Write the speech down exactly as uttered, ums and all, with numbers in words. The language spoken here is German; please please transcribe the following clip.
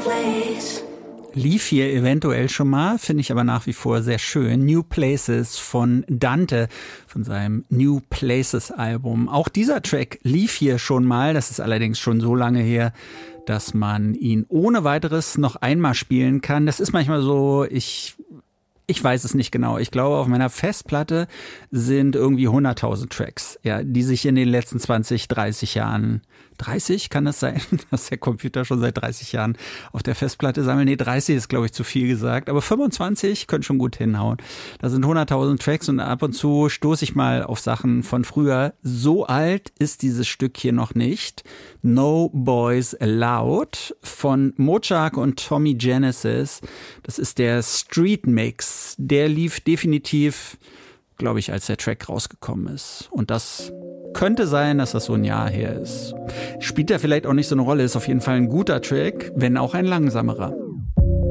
Lief hier eventuell schon mal, finde ich aber nach wie vor sehr schön. New Places von Dante, von seinem New Places Album. Auch dieser Track lief hier schon mal, das ist allerdings schon so lange her, dass man ihn ohne weiteres noch einmal spielen kann. Das ist manchmal so, ich... Ich weiß es nicht genau. Ich glaube, auf meiner Festplatte sind irgendwie hunderttausend Tracks, ja, die sich in den letzten zwanzig, dreißig Jahren, dreißig kann das sein, dass der Computer schon seit dreißig Jahren auf der Festplatte sammelt? Nee, dreißig ist, glaube ich, zu viel gesagt, aber fünfundzwanzig können schon gut hinhauen. Da sind hunderttausend Tracks und ab und zu stoße ich mal auf Sachen von früher. So alt ist dieses Stück hier noch nicht. No Boys Allowed von Mochak und Tommy Genesis. Das ist der Street Mix. Der lief definitiv, glaube ich, als der Track rausgekommen ist. Und das könnte sein, dass das so ein Jahr her ist. Spielt ja vielleicht auch nicht so eine Rolle, ist auf jeden Fall ein guter Track, wenn auch ein langsamerer.